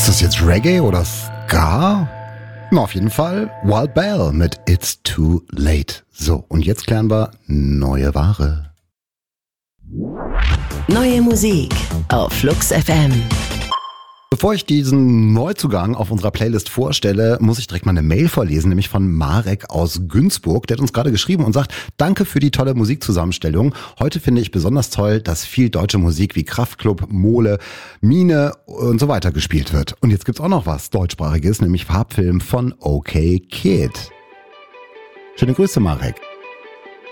Ist das jetzt Reggae oder Ska? Na, auf jeden Fall Wild Bell mit It's Too Late. So, und jetzt klären wir neue Ware. Neue Musik auf Flux FM. Bevor ich diesen Neuzugang auf unserer Playlist vorstelle, muss ich direkt mal eine Mail vorlesen, nämlich von Marek aus Günzburg. Der hat uns gerade geschrieben und sagt, danke für die tolle Musikzusammenstellung. Heute finde ich besonders toll, dass viel deutsche Musik wie Kraftklub, Mole, Mine und so weiter gespielt wird. Und jetzt gibt's auch noch was deutschsprachiges, nämlich Farbfilm von OK Kid. Schöne Grüße, Marek.